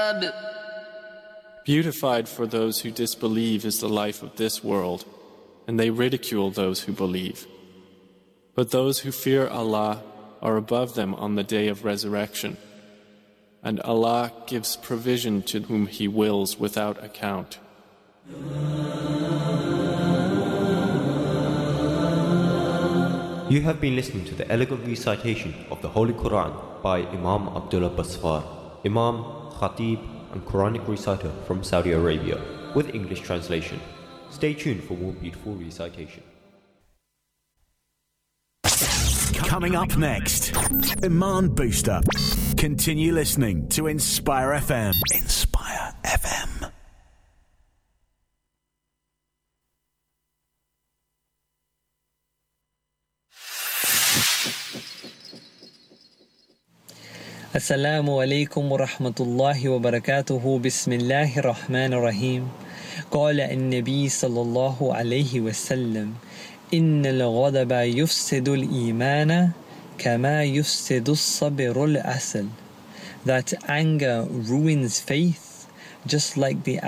Beautified for those who disbelieve is the life of this world, and they ridicule those who believe. But those who fear Allah are above them on the day of resurrection, and Allah gives provision to whom He wills without account. You have been listening to the elegant recitation of the Holy Quran by Imam Abdullah Basfar, Imam, Khatib and Quranic reciter from Saudi Arabia, with English translation. Stay tuned for more beautiful recitation. Coming up next, Iman Booster. Continue listening to Inspire FM. Inspire FM. Assalamu alaikum wa rahmatullahi wa barakatuhu. Bismillahir Rahmanir Rahim. قال النبي صلى الله عليه وسلم إن الغضب يفسد الإيمان كما يفسد الصبر العسل. That anger ruins faith just like the